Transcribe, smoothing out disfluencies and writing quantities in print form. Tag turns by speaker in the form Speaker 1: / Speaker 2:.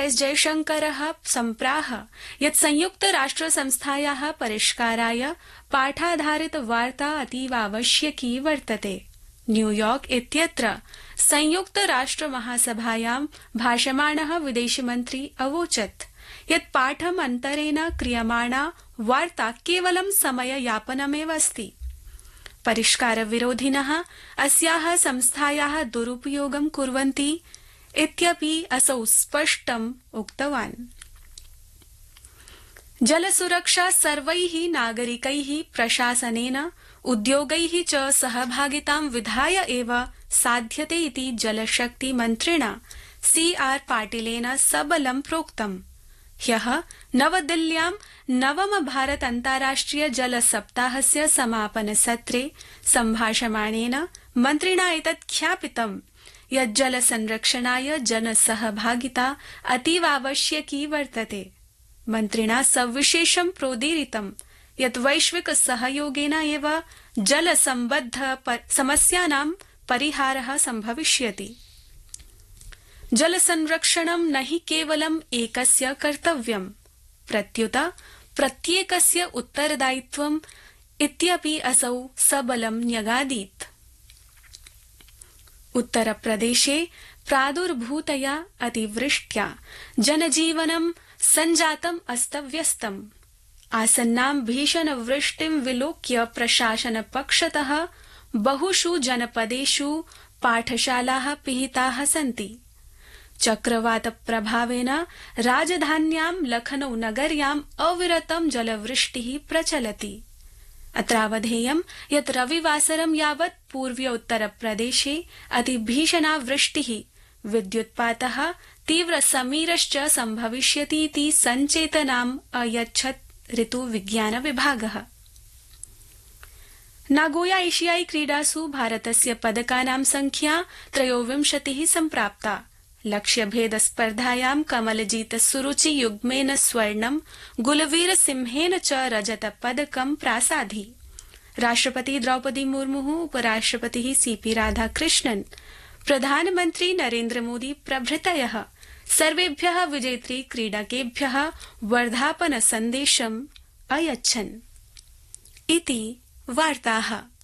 Speaker 1: S जयशंकरः सम्प्राह यत् संयुक्तराष्ट्रसंस्थायाः परिष्काराय पाठाधारित वार्ता अतीवावश्यकी वर्तते। न्यूयॉर्क इत्यत्र संयुक्तराष्ट्रमहासभायां भाषमाणः विदेशमन्त्री अवोचत् यत् पाठम् अन्तरेण क्रियमाणा वार्ता केवलं समययापनमेव अस्ति। परिष्कारविरोधिनः अस्याः संस्थायाः दुरुपयोगं कुर्वन्ति इत्यपि असौ स्पष्टम् उक्तवान्। जलसुरक्षा सर्वैः नागरिकैः प्रशासनेन उद्योगैः च सहभागितां विधाय एव साध्यते इति जलशक्ति मन्त्रिणा CR पाटिलेन सबलं प्रोक्तम्। ह्यः नवदिल्ल्यां नवम भारत अन्ताराष्ट्रिय जल सप्ताहस्य समापनसत्रे सम्भाषमाणेन मन्त्रिणा एतत् ख्यापितम् यत् जलसंरक्षणाय जनसहभागिता अतीवावश्यकी वर्तते। मन्त्रिणा सविशेषं प्रोदीरितं यत् वैश्विक सहयोगेन एव जलसम्बद्ध समस्यानां परिहारः सम्भविष्यति। जलसंरक्षणं न हि केवलम् एकस्य कर्तव्यं, प्रत्युत प्रत्येकस्य उत्तरदायित्वम् इत्यपि असौ सबलं न्यगादीत्। उत्तरप्रदेशे प्रादुर्भूतया अतिवृष्ट्या जनजीवनं सञ्जातम् अस्तव्यस्तम्। आसन्नां भीषणवृष्टिं विलोक्य प्रशासनपक्षतः बहुषु जनपदेषु पाठशालाः पिहिताः सन्ति। चक्रवातप्रभावेन राजधान्यां लखनऊ नगर्याम् अविरतं जलवृष्टिः प्रचलति। अत्रावधेयं यत् रविवासरं यावत् पूर्व्य उत्तरप्रदेशे अतिभीषणा वृष्टिः, विद्युत्पातः, तीव्रसमीरश्च सम्भविष्यति इति सञ्चेतनाम् अयच्छत् ऋतुविज्ञानविभागः। नागोया एशियाई क्रीडासु भारतस्य पदकानां संख्या 23 सम्प्राप्ता। लक्ष्यभेदस्पर्धायां कमलजीत सुरुचि युग्मेन स्वर्णं, गुलवीर सिंहेन च रजतपदकं प्रासाधि। राष्ट्रपति द्रौपदी मुर्मुः, उपराष्ट्रपतिः CP राधाकृष्णन्, प्रधानमन्त्री नरेन्द्र मोदी प्रभृतयः सर्वेभ्यः विजेतृ क्रीडकेभ्यः वर्धापन सन्देशम् अयच्छन्। इति वार्ताः।